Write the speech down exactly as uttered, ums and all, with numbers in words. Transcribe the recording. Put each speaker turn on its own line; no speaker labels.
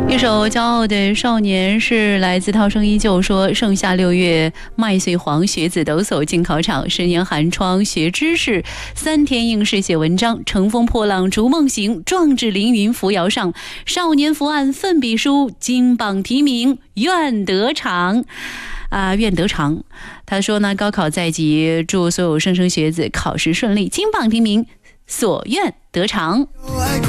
一首骄傲的少年是来自涛声依旧说，盛夏六月麦穗黄，学子抖擞进考场，十年寒窗学知识，三天应试写文章，乘风破浪逐梦行，壮志凌云扶摇上，少年伏案奋笔书，金榜题名愿得偿啊，愿得偿。他说呢，高考在即，祝所有莘莘学子考试顺利，金榜题名，所愿得偿。